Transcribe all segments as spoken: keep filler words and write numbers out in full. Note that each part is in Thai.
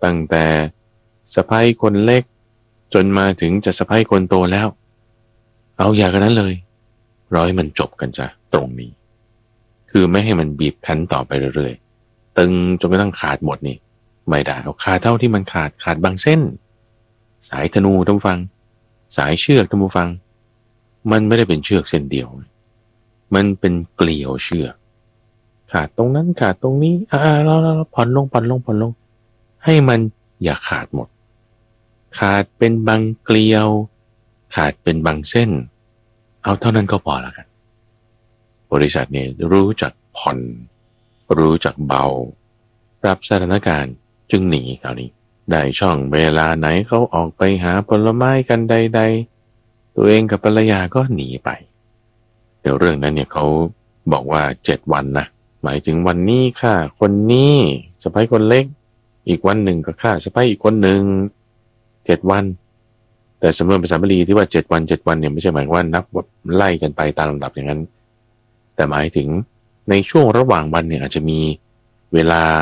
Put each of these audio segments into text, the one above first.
ตั้งแต่สะใภ้คนเล็กจนมาถึงจะสะใภ้คนโตแล้วเอาอย่างนั้นเลยรอให้มันจบกันจ้ะตรงนี้คือไม่ให้มันบีบคั้นต่อไปเรื่อยๆตึงจนกระทั่งขาดหมดนี่ไม่ได้เอาขาดเท่าที่มันขาดขาดบางเส้นสายธนูท่านผู้ฟังสายเชือกท่านผู้ฟังมันไม่ได้เป็นเชือกเส้นเดียวมันเป็นเกลียวเชือกขาดตรงนั้นขาดตรงนี้อ่าเราเราผ่อนลงผ่อนลงผ่อนลงให้มันอย่าขาดหมดขาดเป็นบางเกลียวขาดเป็นบางเส้นเอาเท่านั้นก็พอแล้วกันบริษัทเนี่ยรู้จักผ่อนรู้จักเบาปรับสถานการณ์จึงหนีคราวนี้ได้ช่องเวลาไหนเขาออกไปหาผลไม้กันใดๆตัวเองกับภรรยาก็หนีไปเดี๋ยวเรื่องนั้นเนี่ยเขาบอกว่าเจ็ดวันนะหมายถึงวันนี้ค่ะคนนี้สะใภ้คนเล็กอีกวันหนึ่งก็ฆ่าสะใภ้อีกคนหนึ่งเจ็ดวันแต่สำนวนภาษาบาลีที่ว่าเจ็ดวันเจ็ดวันเนี่ยไม่ใช่หมายว่านับแบบไล่กันไปตามลำดับอย่างนั้นแต่หมายถึงในช่วงระหว่างวันเนี่ยอาจจะมีเวลา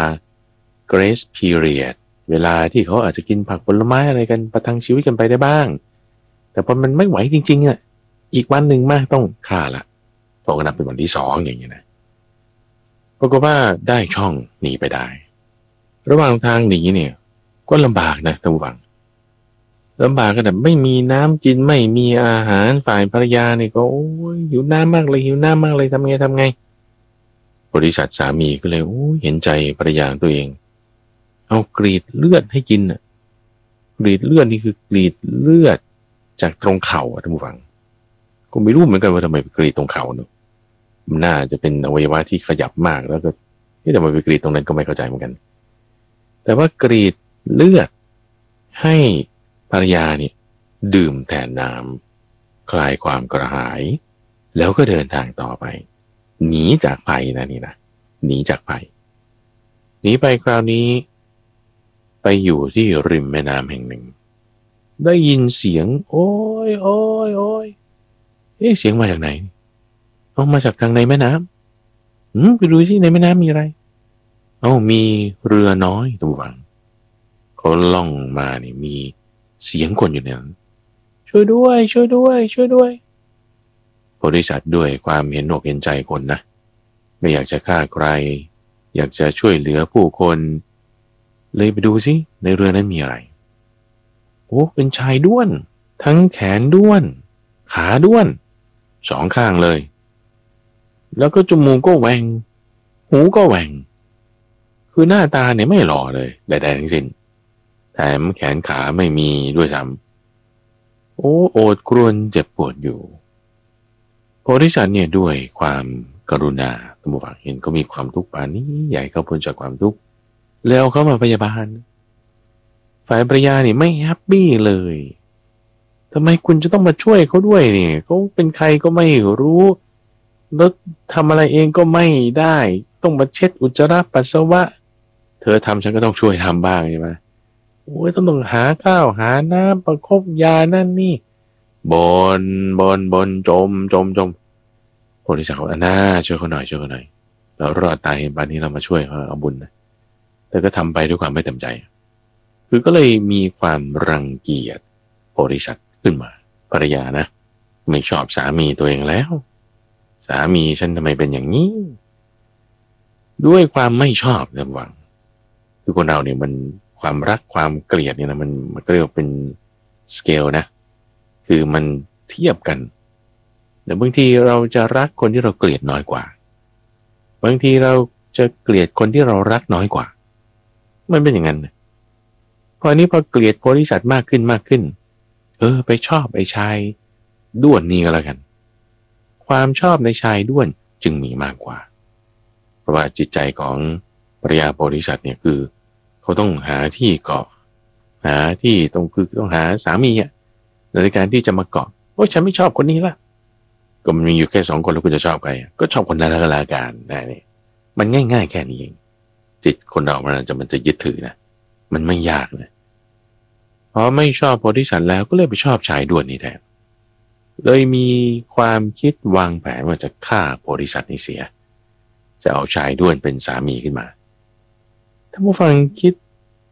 grace period เวลาที่เขาอาจจะกินผักผลไม้อะไรกันประทังชีวิตกันไปได้บ้างแต่พอมันไม่ไหวจริงๆอ่ะอีกวันหนึ่งมากต้องฆ่าละพอก็นับเป็นวันที่สองอย่างนี้นะปรากฏว่าได้ช่องหนีไปได้ระหว่างทางหนีเนี่ยก็ลำบากนะท่านผู้ฟังลำบากกันแบบไม่มีน้ำกินไม่มีอาหารฝ่ายภรรยาเนี่ยก็โอ้ยหิวน้ำมากเลยหิวน้ำมากเลยทำไงทำไงบริษัทสามีก็เลยโอ้ยเห็นใจภรรยาตัวเองเอากรีดเลือดให้กินอ่ะกรีดเลือดนี่คือกรีดเลือดจากตรงเข่าท่านผู้ฟังก็ไม่รู้เหมือนกันว่าทำไมไปกรีดตรงเข่าเนอะมันน่าจะเป็นอวัยวะที่ขยับมากแล้วก็ที่ทำไมไปกรีดตรงนั้นก็ไม่เข้าใจเหมือนกันแต่ว่ากรีดเลือดให้ภรรยาเนี่ยดื่มแทนน้ำคลายความกระหายแล้วก็เดินทางต่อไปหนีจากภัยนะนี่นะหนีจากภัยหนีไปคราวนี้ไปอยู่ที่ริมแม่น้ำแห่งหนึ่งได้ยินเสียงโอ้ยโอ้ยโอ้ยเอ๊ะเสียงมาจากไหนเอามาจากทางในแม่น้ำอืมไปดูที่ในแม่น้ำมีอะไรเอามีเรือน้อยตัววังเขาล่องมานี่มีเสียงคนอยู่ในนั้นช่วยด้วยช่วยด้วยช่วยด้วยบริษัทด้วยความเห็นอกเห็นใจคนนะไม่อยากจะฆ่าใครอยากจะช่วยเหลือผู้คนเลยไปดูสิในเรือนั้นมีอะไรโอ้เป็นชายด้วนทั้งแขนด้วนขาด้วนสองข้างเลยแล้วก็จมูกก็แหว่งหูก็แหว่งคือหน้าตาเนี่ยไม่หล่อเลยใดๆทั้งสิ้นแถมแขนขาไม่มีด้วยซ้ำโอ้โอดครวญเจ็บปวดอยู่บริษัทเนี่ยด้วยความกรุณาท่านผู้ฟังเห็นเขามีความทุกข์ปานนี้ใหญ่เขาพ้นจากความทุกข์แล้วเขามาพยาบาลฝ่ายภรรยาเนี่ยไม่แฮปปี้เลยทำไมคุณจะต้องมาช่วยเขาด้วยเนี่ยเขาเป็นใครก็ไม่รู้แล้วทำอะไรเองก็ไม่ได้ต้องมาเช็ดอุจจาระปัสสาวะเธอทำฉันก็ต้องช่วยทำบ้างใช่ไหมโอ้ยต้องต้องหาข้าวหาน้ำประคบยานั่นนี่บนบนบนจมจมจมบริษัทเขาอันน่าช่วยเขาหน่อยช่วยเขาหน่อยเรารอดตายบ้านนี้เรามาช่วยเขาเอาบุญนะแต่ก็ทำไปด้วยความไม่เต็มใจคือก็เลยมีความรังเกียจบริษัทขึ้นมาภรรยานะไม่ชอบสามีตัวเองแล้วสามีฉันทำไมเป็นอย่างนี้ด้วยความไม่ชอบระวังคือคนเราเนี่ยมันความรักความเกลียดเนี่ยนะมันมันก็เรียกว่าเป็นสเกลนะคือมันเทียบกันแต่บางทีเราจะรักคนที่เราเกลียดน้อยกว่าบางทีเราจะเกลียดคนที่เรารักน้อยกว่ามันเป็นอย่างนั้นพอนี้พอเกลียดบริษัทมากขึ้นมากขึ้นเออไปชอบไอ้ชายด้วนนี่ก็แล้วกันความชอบในชายด้วนจึงมีมากกว่าเพราะว่าจิตใจของภรรยาบริษัทเนี่ยคือเขาต้องหาที่เกาะหาที่ตรงคือต้องหาสามีอ่ะในการที่จะมาเกาะโอ้ฉันไม่ชอบคนนี้ละก็มันมีอยู่แค่สองคนแล้วคุณจะชอบใครก็ชอบคนนั้นละกันได้เนี่ยมันง่ายๆแค่นี้เองจิตคนเรามันจะมันจะยึดถือนะมันไม่ยากนะพอไม่ชอบบริษัทแล้วก็เลยไปชอบชายด้วนนี่แทนเลยมีความคิดวางแผนว่าจะฆ่าบริษัทนี้เสียจะเอาชายด้วนเป็นสามีขึ้นมาถ้าผู้ฟังคิด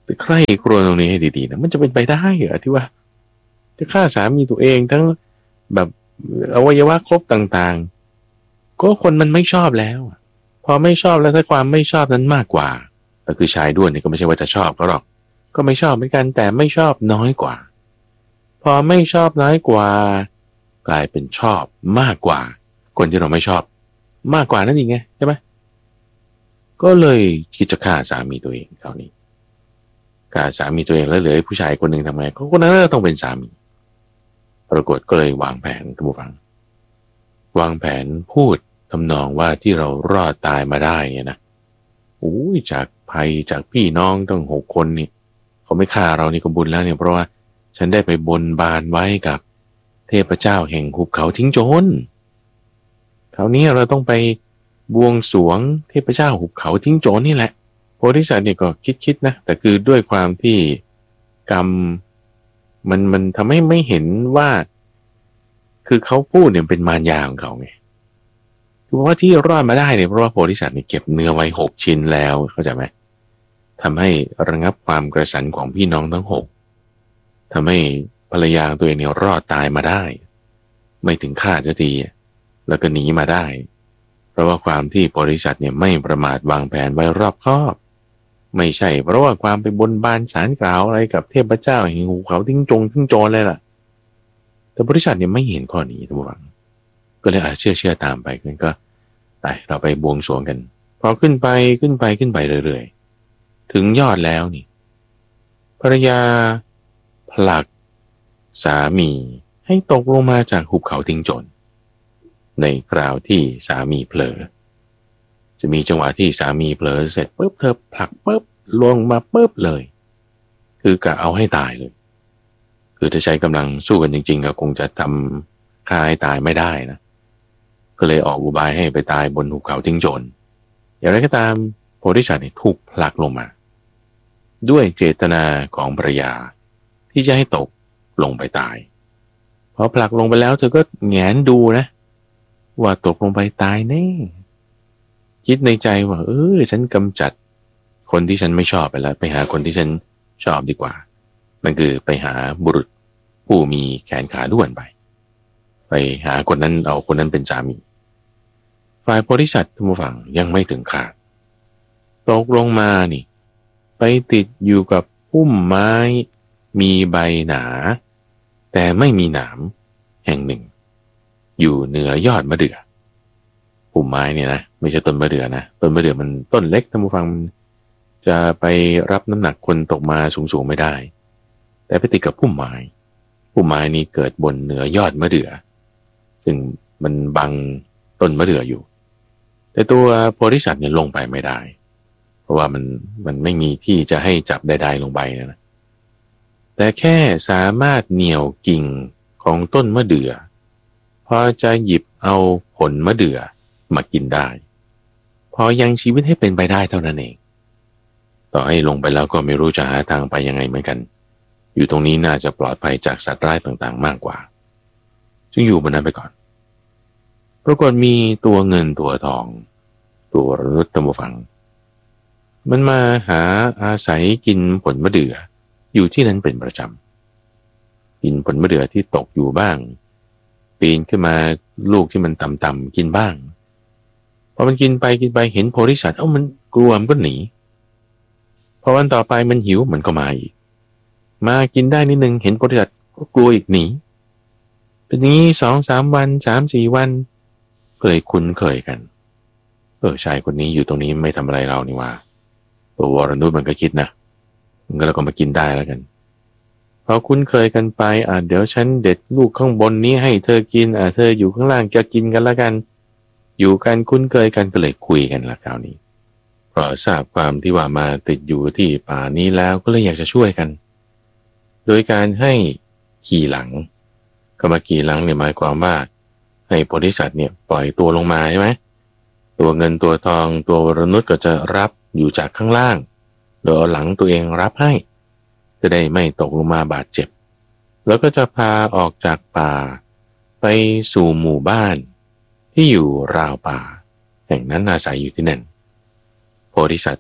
แต่ใครครวญตรงนี้ให้ดีๆนะมันจะเป็นไปได้เหรอที่ว่าจะฆ่าสามีตัวเองทั้งแบบอวัยวะครบต่างๆก็คนมันไม่ชอบแล้วพอไม่ชอบแล้วถ้าความไม่ชอบนั้นมากกว่าก็คือชายด้วนนี่ก็ไม่ใช่ว่าจะชอบเขาหรอกก็ไม่ชอบเหมือนกันแต่ไม่ชอบน้อยกว่าพอไม่ชอบน้อยกว่ากลายเป็นชอบมากกว่าคนที่เราไม่ชอบมากกว่านั่นเองไงใช่ไหมก็เลยคิดจะฆ่าสามีตัวเองคราวนี้ฆ่าสามีตัวเองแล้วเหลือผู้ชายคนหนึ่งทำไงก็คนนั้นต้องเป็นสามีปรากฏก็เลยวางแผนท่านผู้ฟังวางแผนพูดทำนองว่าที่เรารอดตายมาได้เนี่ยนะโอ้ยจากภัยจากพี่น้องตั้งหกคนนี่เขาไม่ฆ่าเรานี่ก็บุญแล้วเนี่ยเพราะว่าฉันได้ไปบนบานไว้กับเทพเจ้าแห่งหุบเขาทิ้งโจรคราวนี้เราต้องไปบวงสรวงเทพเจ้าหุบเขาทิ้งโจรนี่แหละโพธิสัตว์เนี่ยก็คิดๆนะแต่คือด้วยความที่กรรมมันมันทำให้ไม่เห็นว่าคือเขาพูดเนี่ยเป็นมารยาของเขาไงคือว่าที่รอดมาได้เนี่ยเพราะว่าโพธิสัตว์เนี่ยเก็บเนื้อไว้หกชิ้นแล้วเข้าใจไหมทำให้ระงับความกระสันของพี่น้องทั้งหกทำให้ภรรยาตัวเองเนี่ยรอดตายมาได้ไม่ถึงฆ่าจะทีแล้วก็หนีมาได้เพราะว่าความที่โพธิสัตว์เนี่ยไม่ประมาทวางแผนไว้รอบคอบไม่ใช่เพราะว่าความไปบนบานสารกล่าวอะไรกับเทพเจ้าแห่งหุบเขาทิ้งจงทิ้งโจรเลยล่ะแต่โพธิสัตว์เนี่ยไม่เห็นข้อนี้ทุกฝังก็เลยอาเชื่อเชื่อตามไปกันก็ไปเราไปบวงสรวงกันพอขึ้นไปขึ้นไปขึ้นไปเรื่อยๆถึงยอดแล้วนี่ภรรยาผลักสามีให้ตกลงมาจากหุบเขาทิ้งโจรในคราวที่สามีเผลอจะมีจังหวะที่สามีเผลอเสร็จปุ๊บเธอผลักปุ๊บลงมาปุ๊บเลยคือกะเอาให้ตายเลยคือถ้าใช้กำลังสู้กันจริงๆก็คงจะทำฆ่าให้ตายไม่ได้นะก็เลยออกอุบายให้ไปตายบนหุบเขาทิ้งโจรอย่างไรก็ตามโพธิสัตว์เนี่ยถูกผลักลงมาด้วยเจตนาของภรรยาที่จะให้ตกลงไปตายพอผลักลงไปแล้วเธอก็แงนดูนะว่าตกลงไปตายแน่คิดในใจว่าเออฉันกำจัดคนที่ฉันไม่ชอบไปแล้วไปหาคนที่ฉันชอบดีกว่านั่นคือไปหาบุรุษผู้มีแขนขาด้วนไปไปหาคนนั้นเอาคนนั้นเป็นสามีฝ่ายโพธิสัตว์ท่านผู้ฟังยังไม่ถึงขาดตกลงมานี่ไปติดอยู่กับพุ่มไม้มีใบหนาแต่ไม่มีหนามแห่งหนึ่งอยู่เหนือยอดมะเดื่อพุ่มไม้เนี่ยนะไม่ใช่ต้นมะเดื่อนะต้นมะเดื่อมันต้นเล็กท่านผู้ฟังจะไปรับน้ำหนักคนตกมาสูงๆไม่ได้แต่ไปติดกับพุ่มไม้พุ่มไม้นี้เกิดบนเหนือยอดมะเดื่อซึ่งมันบังต้นมะเดื่ออยู่แต่ตัวโพธิสัตว์เนี่ยลงไปไม่ได้เพราะว่ามันมันไม่มีที่จะให้จับใดๆลงไปนะแต่แค่สามารถเหนี่ยวกิ่งของต้นมะเดื่อพอจะหยิบเอาผลมะเดื่อมากินได้พอยังชีวิตให้เป็นไปได้เท่านั้นเองต่อให้ลงไปแล้วก็ไม่รู้จะหาทางไปยังไงเหมือนกันอยู่ตรงนี้น่าจะปลอดภัยจากสัตว์ร้ายต่างๆมากกว่าจึงอยู่บนนั้นไปก่อนปรากฏมีตัวเงินตัวทองตัวมนุษย์ตะมฟังมันมาหาอาศัยกินผลมะเดื่ออยู่ที่นั้นเป็นประจำกินผลมะเดื่อที่ตกอยู่บ้างปีนขึ้นมาลูกที่มันต่ำๆกินบ้างพอมันกินไปกินไปเห็นโพธิสัตว์เอ้ามันกลัวมันก็หนีพอวันต่อไปมันหิวมันก็มาอีกมากินได้นิดนึงเห็นโพธิสัตว์ก็กลัวอีกหนีเป็นอย่างนี้สองสามวันสามสี่วันเคยคุ้นเคยกันเออชายคนนี้อยู่ตรงนี้ไม่ทำอะไรเรานี่ว่าตัววรนุชมันก็คิดนะมันก็แล้วก็มากินได้แล้วกันพอคุ้นเคยกันไปอ่ะเดี๋ยวฉันเด็ดลูกข้างบนนี้ให้เธอกินอ่ะเธออยู่ข้างล่างจะกินกันแล้วกันอยู่กันคุ้นเคยกันก็เลยคุยกันละคราวนี้เพราะทราบความที่ว่ามาติดอยู่ที่ป่านี้แล้วก็เลยอยากจะช่วยกันโดยการให้ขี่หลังก็มาขี่หลังเนี่ยหมายความว่าให้โพธิสัตว์เนี่ยปล่อยตัวลงมาใช่ไหมตัวเงินตัวทองตัววรนุชก็จะรับอยู่จากข้างล่างโดยเอาหลังตัวเองรับให้จะได้ไม่ตกลงมาบาดเจ็บแล้วก็จะพาออกจากป่าไปสู่หมู่บ้านที่อยู่ราวป่าแห่งนั้นอาศัยอยู่ที่นั่นโพธิสัตว์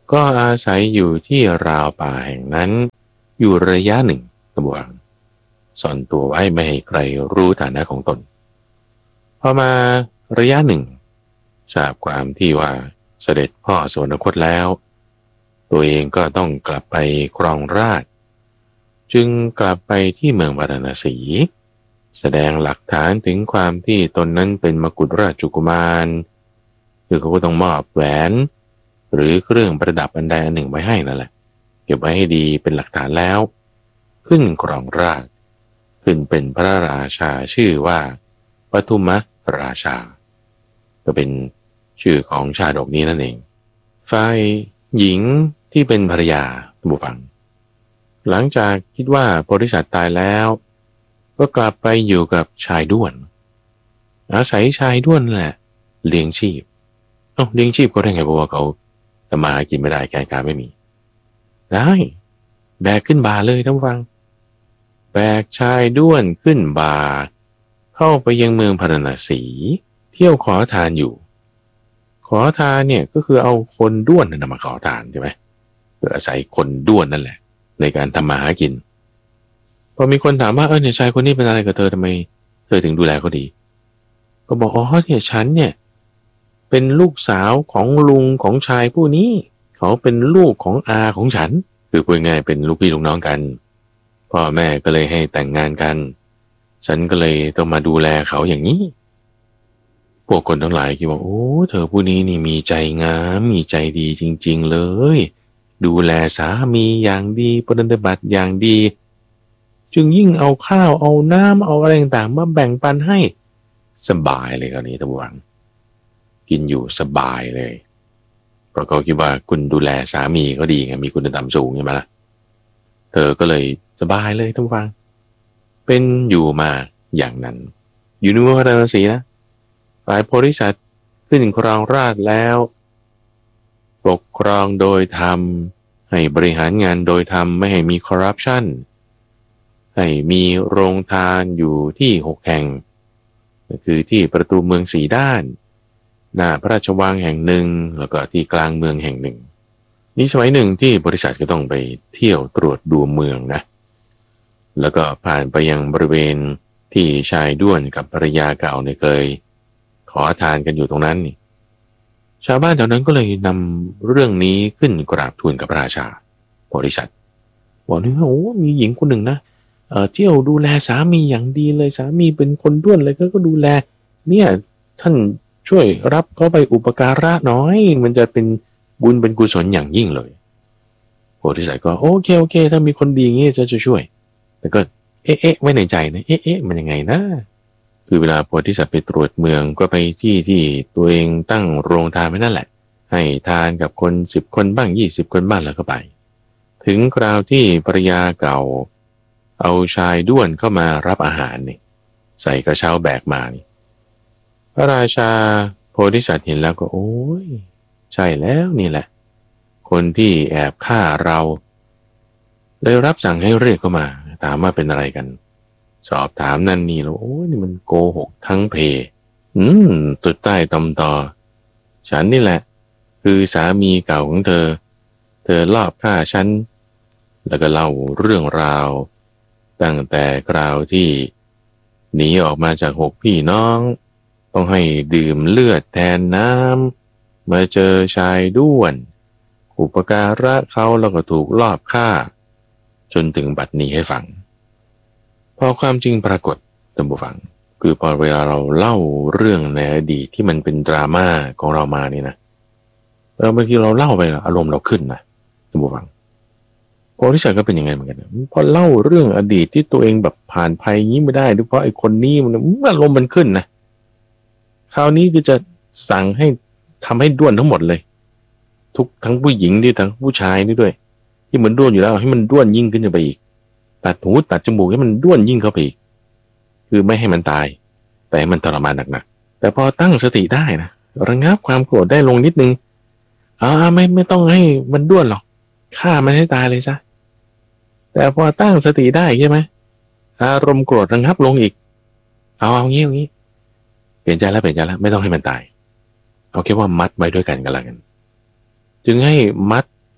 ก็อาศัยอยู่ที่ราวป่าแห่งนั้นอยู่ระยะหนึ่งตะบวงซ่อนตัวไว้ไม่ให้ใครรู้ฐานะของตนพอมาระยะหนึ่งทราบความที่ว่าเสด็จพ่อสวรรคตแล้วตัวเองก็ต้องกลับไปครองราชย์จึงกลับไปที่เมืองวาราณสีแสดงหลักฐานถึงความที่ตนนั้นเป็นมกุฎราชกุมารคือเขาก็ต้องมอบแหวนหรือเครื่องประดับอันใดอันหนึ่งไว้ให้นั่นแหละเก็บไว้ให้ดีเป็นหลักฐานแล้วขึ้นครองราชย์ขึ้นเป็นพระราชาชื่อว่าปทุมราชาก็เป็นชื่อของชาดกนี้นั่นเองฝ่ายหญิงที่เป็นภรรยาท่านผู้ฟังหลังจากคิดว่าโพธิสัตว์ตายแล้วก็กลับไปอยู่กับชายด้วนอาศัยชายด้วนแหละเลี้ยงชีพเอ้าเลี้ยงชีพก็ได้ไงเพราะว่าเขาทำมาหากินไม่ได้แกงการไม่มีได้แบกขึ้นบ่าเลยท่านผู้ฟังแบกชายด้วนขึ้นบ่าเข้าไปยังเมืองพาราณสีเที่ยวขอทานอยู่ขอทานเนี่ยก็คือเอาคนด้วนนำมาขอทานใช่ไหมเพื่ออาศัยคนด้วนนั่นแหละในการทำมาหากินพอมีคนถามว่าเออเนี่ยชายคนนี้เป็นอะไรกับเธอทำไมเธอถึงดูแลเขาดีก็บอกอ๋อเนี่ยฉันเนี่ยเป็นลูกสาวของลุงของชายผู้นี้เขาเป็นลูกของอาของฉันคือพูดง่ายเป็นลูกพี่ลูกน้องกันพ่อแม่ก็เลยให้แต่งงานกันฉันก็เลยต้องมาดูแลเขาอย่างนี้พวกคนทั้งหลายคิดว่าโอ้เธอผู้นี้นี่มีใจงามมีใจดีจริงๆเลยดูแลสามีอย่างดีปฏิบัติอย่างดีจึงยิ่งเอาข้าวเอาน้ำเอาอะไรต่างๆมาแบ่งปันให้สบายเลยคราวนี้ท่านผู้ฟังกินอยู่สบายเลยเพราะเขาคิดว่าคุณดูแลสามีเขาดีไงมีคุณธรรมสูงใช่ไหมล่ะเธอก็เลยสบายเลยท่านผู้ฟังเป็นอยู่มาอย่างนั้นอยู่ในเมืองพาราณสีนะฝ่ายโพธิสัตว์ขึ้นครองราชย์แล้วปกครองโดยธรรมให้บริหารงานโดยธรรมไม่ให้มีคอร์รัปชันให้มีโรงทานอยู่ที่หกแห่งก็คือที่ประตูเมืองสีด้านหน้าพระราชวังแห่งหนึ่งแล้วก็ที่กลางเมืองแห่งหนึ่งนี่สมัยหนึ่งที่บริษัทก็ต้องไปเที่ยวตรวจดูเมืองนะแล้วก็ผ่านไปยังบริเวณที่ชายด้วนกับภรรยาเก่าเนี่ยเคยขอทานกันอยู่ตรงนั้นนี่ชาวบ้านแถวนั้นก็เลยนำเรื่องนี้ขึ้นกราบทูลกับพระราชาบริษัทบอกนี่โอ้มีหญิงคนหนึ่งนะเอ่อเที่ยวดูแลสามีอย่างดีเลยสามีเป็นคนด้วนเลยก็ก็ดูแลเนี่ยท่านช่วยรับเขาไปอุปการะน้อยมันจะเป็นบุญเป็นกุศลอย่างยิ่งเลยโพธิสัตว์ก็โอเคโอเคถ้ามีคนดีอย่างนี้จะจะช่วยแต่ก็เอ๊ะเอ๊ะไว้ในใจนะเอ๊ะเอ๊ะมันยังไงนะคือเวลาโพธิสัตว์ไปตรวจเมืองก็ไปที่ที่ตัวเองตั้งโรงทานไว้นั่นแหละให้ทานกับคนสิบคนบ้างยี่สิบคนบ้างแล้วก็ไปถึงคราวที่ภรรยาเก่าเอาชายด้วนเข้ามารับอาหารนี่ใส่กระเช้าแบกมานี่พระราชาโพธิสัตว์เห็นแล้วก็โอ้ยใช่แล้วนี่แหละคนที่แอบฆ่าเราเลยรับสั่งให้เรียกเข้ามาถามว่าเป็นอะไรกันสอบถามนั่นนี่แล้วโอ้ยนี่มันโกหกทั้งเพอืมสุดใต้ตำตอฉันนี่แหละคือสามีเก่าของเธอเธอลอบฆ่าฉันแล้วก็เล่าเรื่องราวตั้งแต่คราวที่หนีออกมาจากหกพี่น้องต้องให้ดื่มเลือดแทนน้ำมาเจอชายด้วนอุปการะเขาแล้วก็ถูกลอบฆ่าจนถึงบัดนี้ให้ฟังพอความจริงปรากฏท่านผู้ฟังคือพอเวลาเราเล่าเรื่องในอดีตที่มันเป็นดราม่าของเรามานี่นะเราบางทีเราเล่าไปอารมณ์เราขึ้นนะท่านผู้ฟังโพธิสัตว์ก็เป็นยังไงเหมือนกันพอเล่าเรื่องอดีตที่ตัวเองแบบผ่านภัยนี้ไม่ได้ด้วยเพราะไอ้คนนี้มันอารมณ์มันขึ้นนะคราวนี้คือจะสั่งให้ทำให้ด้วนทั้งหมดเลยทุกทั้งผู้หญิงด้วยทั้งผู้ชายนี่ด้วยที่เหมือนด้วนอยู่แล้วให้มันด้วนยิ่งขึ้นไปอีกตัดหูตัดจมูกให้มันด้วนยิ่งเข้าไปอีกคือไม่ให้มันตายแต่ให้มันทรมานหนักๆแต่พอตั้งสติได้นะระงับความโกรธได้ลงนิดนึงอ่าไม่ไม่ต้องให้มันด้วนหรอกฆ่ามันให้ตายเลยซะแต่พอตั้งสติได้ใช่ไหมอารมณ์โกรธระงับลงอีกเอาเอางี้เอางี้เปลี่ยนใจแล้วเปลี่ยนใจแล้วไม่ต้องให้มันตายเอาแค่ว่ามัดไว้ด้วยกันกันละกันจึงให้มัด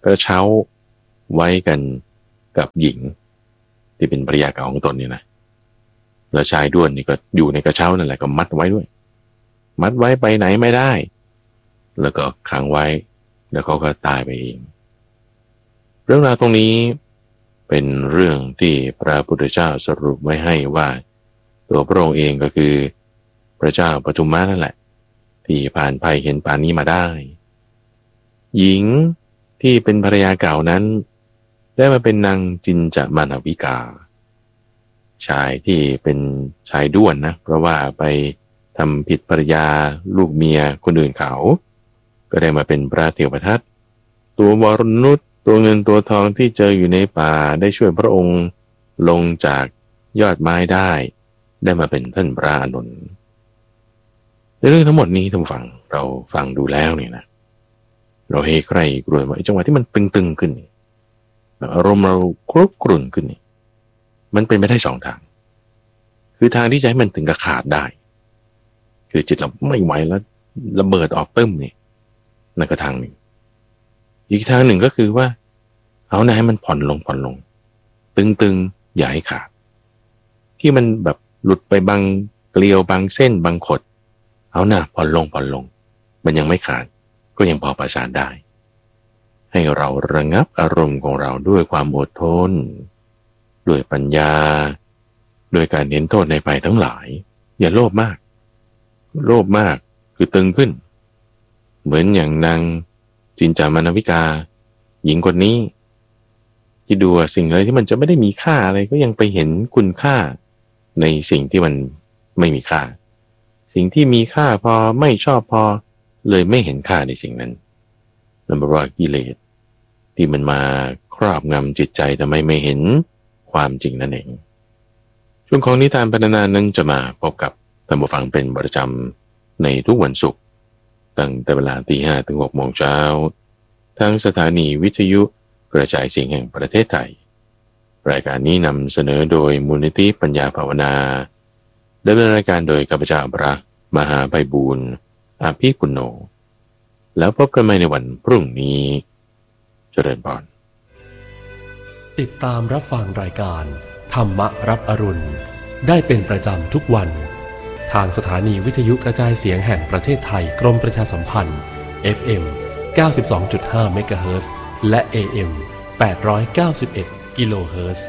กระเช้าไว้กันกับหญิงที่เป็นภรรยาเก่าของตนเนี่ยนะแล้วชายด้วนนี่ก็อยู่ในกระเช้านั่นแหละก็มัดไว้ด้วยมัดไว้ไปไหนไม่ได้แล้วก็ขังไว้แล้วเขาก็ตายไปเองเรื่องราวตรงนี้เป็นเรื่องที่พระพุทธเจ้าสรุปไว้ให้ว่าตัวพระองค์เองก็คือพระเจ้าปทุมมานั่นแหละที่ผ่านภัยเห็นป่านนี้มาได้หญิงที่เป็นภรรยาเก่านั้นได้มาเป็นนางจินจามานวิกาชายที่เป็นชายด้วนนะเพราะว่าไปทำผิดภรรยาลูกเมียคนอื่นเขาก็ได้มาเป็นพระเถรทัตตัววรนุชตัวเงินตัวทองที่เจออยู่ในป่าได้ช่วยพระองค์ลงจากยอดไม้ได้ได้มาเป็นท่านพระอานนท์ในเรื่องทั้งหมดนี้ท่านฟังเราฟังดูแล้วเนี่ยนะเราเฮใครกลัวว่าจังหวะที่มันตึงๆขึ้นอารมณ์เราครุกรุ่นขึ้นนี่มันเป็นไปได้สองทางคือทางที่จะให้มันถึงกับขาดได้คือจิตเราไม่ไหวแล้วระเบิดออกตึ้มนี่นั่นก็ทางหนึ่งอีกทางหนึ่งก็คือว่าเอาหน้าให้มันผ่อนลงผ่อนลงตึงๆอย่าให้ขาดที่มันแบบหลุดไปบางเกลียวบางเส้นบางขดเอาหน้าผ่อนลงผ่อนลงมันยังไม่ขาดก็ยังพอประสานได้ให้เราระงับอารมณ์ของเราด้วยความอดทนด้วยปัญญาด้วยการเห็นโทษในภัยทั้งหลายอย่าโลภมากโลภมากคือตึงขึ้นเหมือนอย่างนางจินจามานวิกาหญิงคนนี้ที่ดูสิ่งอะไรที่มันจะไม่ได้มีค่าอะไรก็ยังไปเห็นคุณค่าในสิ่งที่มันไม่มีค่าสิ่งที่มีค่าพอไม่ชอบพอเลยไม่เห็นค่าในสิ่งนั้นนั่นแปลว่ากิเลสที่มันมาครอบงำจิตใจทำไมไม่เห็นความจริงนั่นเองช่วงของนิทานพรรณนานั้นจะมาพบกับท่านผู้ฟังเป็นประจำในทุกวันศุกร์ตั้งแต่เวลาตีห้าถึงหกโมงเช้าทางสถานีวิทยุกระจายเสียงแห่งประเทศไทยรายการนี้นำเสนอโดยมูลนิธิปัญญาภาวนาดำเนินรายการโดยข้าพเจ้าพระมหาไพบูลย์อาภีปุณโญแล้วพบกันใหม่ในวันพรุ่งนี้เจริญพรติดตามรับฟังรายการธรรมรับอรุณได้เป็นประจำทุกวันทางสถานีวิทยุกระจายเสียงแห่งประเทศไทยกรมประชาสัมพันธ์ เอฟ เอ็ม เก้าสิบสองจุดห้า เมกะเฮิรตซ์และ เอ เอ็ม แปดร้อยเก้าสิบเอ็ด กิโลเฮิรตซ์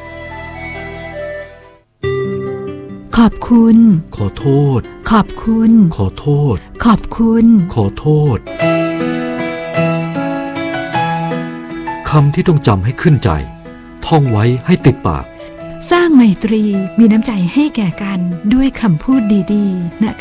ขอบคุณขอโทษขอบคุณขอโทษขอบคุณขอโทษคำที่ต้องจำให้ขึ้นใจท่องไว้ให้ติดปากสร้างไมตรีมีน้ำใจให้แก่กันด้วยคำพูดดีๆณ